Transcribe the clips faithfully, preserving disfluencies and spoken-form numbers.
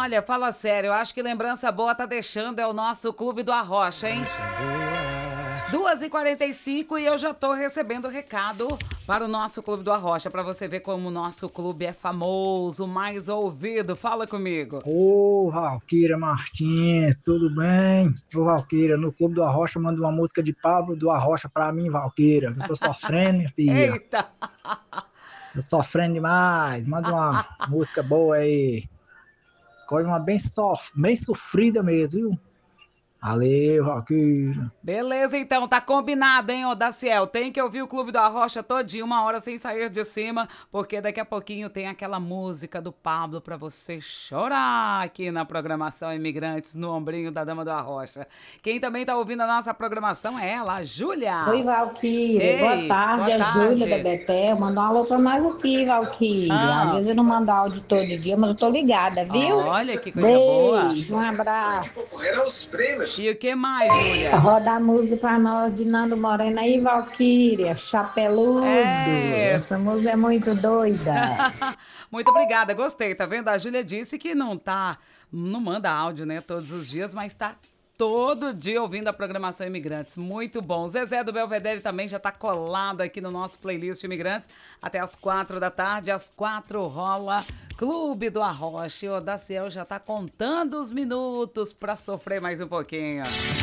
Olha, fala sério, eu acho que lembrança boa tá deixando é o nosso Clube do Arrocha, hein? duas e quarenta e cinco e eu já tô recebendo recado para o nosso Clube do Arrocha, para você ver como o nosso clube é famoso, mais ouvido. Fala comigo. Ô, Valquíria Martins, tudo bem? Ô, Valquíria, no Clube do Arrocha manda uma música de Pablo do Arrocha pra mim, Valquíria. Eu tô sofrendo, minha filha. Eita! Tô sofrendo demais. Manda uma música boa aí. Escolhe uma bem, sof... bem sofrida mesmo, viu? Valeu, Valquíria. Beleza, então, tá combinado, hein, ô Daciel? Tem que ouvir o Clube do Arrocha todinho, uma hora sem sair de cima, porque daqui a pouquinho tem aquela música do Pablo pra você chorar aqui na programação Imigrantes, no ombrinho da Dama do Arrocha. Quem também tá ouvindo a nossa programação é ela, a Júlia. Oi, Valquíria. Ei, Boa tarde, boa a tarde. Júlia da Betel. Mandou um alô pra nós aqui, Valquíria. Ah. Às vezes eu não mando áudio todo dia, mas eu tô ligada, viu? Olha que coisa boa. Beijo, um abraço. E o que mais, Júlia? Roda a música pra nós de Nando Moreno aí, Valquíria. Chapeludo. É. Essa música é muito doida. Muito obrigada, gostei, tá vendo? A Júlia disse que não tá, não manda áudio, né, todos os dias, mas tá todo dia ouvindo a programação Imigrantes. Muito bom. O Zezé do Belvedere também já tá colado aqui no nosso playlist Imigrantes até as quatro da tarde. Às quatro rola Clube do Arrocha. E o Daciel já tá contando os minutos pra sofrer mais um pouquinho.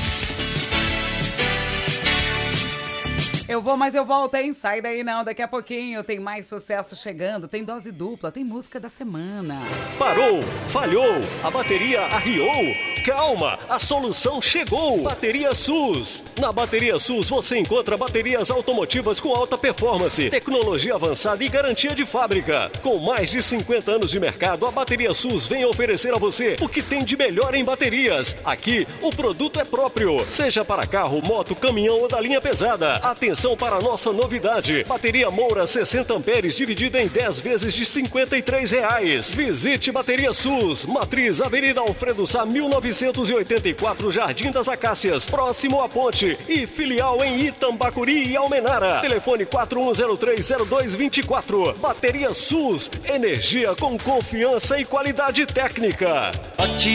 Eu vou, mas eu volto, hein? Sai daí não, daqui a pouquinho tem mais sucesso chegando, tem dose dupla, tem música da semana. Parou, falhou, a bateria arriou. Calma, a solução chegou. Bateria SUS. Na Bateria SUS você encontra baterias automotivas com alta performance, tecnologia avançada e garantia de fábrica. Com mais de cinquenta anos de mercado, a Bateria SUS vem oferecer a você o que tem de melhor em baterias. Aqui, o produto é próprio, seja para carro, moto, caminhão ou da linha pesada. Atenção para a nossa novidade. Bateria Moura sessenta amperes dividida em dez vezes de cinquenta e três reais. Visite Bateria SUS, Matriz, Avenida Alfredo Sá, mil novecentos e oitenta e quatro, Jardim das Acácias, próximo à Ponte, e filial em Itambacuri e Almenara. Telefone quatro um zero três zero dois dois quatro. Bateria SUS, energia com confiança e qualidade técnica. Aqui